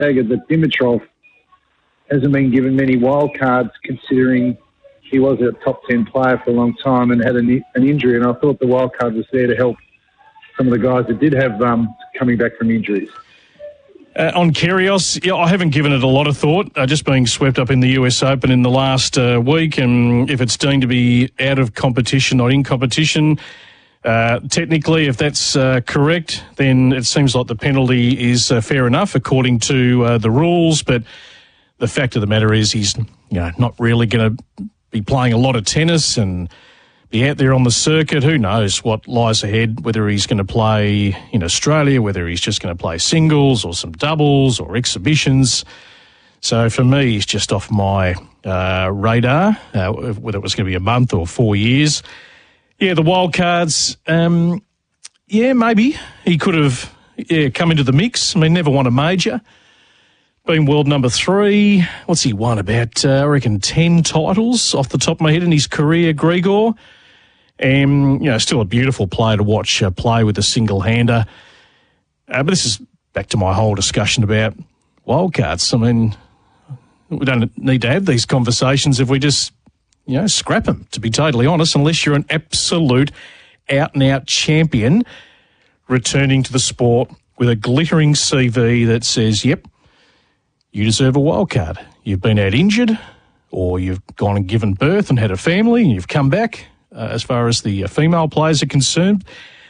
staggered that Dimitrov hasn't been given many wild cards, considering he was a top 10 player for a long time and had an injury. And I thought the wild card was there to help some of the guys that did have coming back from injuries. On Kyrgios, I haven't given it a lot of thought, just being swept up in the US Open in the last week, and if it's deemed to be out of competition, not in competition, technically, if that's correct, then it seems like the penalty is fair enough according to the rules, but the fact of the matter is he's not really going to be playing a lot of tennis and be out there on the circuit. Who knows what lies ahead, whether he's going to play in Australia, whether he's just going to play singles or some doubles or exhibitions. So for me, he's just off my radar, whether it was going to be a month or 4 years. Yeah, the wild cards, maybe he could have come into the mix. I mean, never won a major. Been world number 3. What's he won? About, I reckon, 10 titles off the top of my head in his career, Grigor. Still a beautiful player to watch play with a single-hander. But this is back to my whole discussion about wildcards. I mean, we don't need to have these conversations if we just, scrap them, to be totally honest, unless you're an absolute out-and-out champion returning to the sport with a glittering CV that says, yep, you deserve a wildcard. You've been out injured, or you've gone and given birth and had a family and you've come back. As far as the female players are concerned,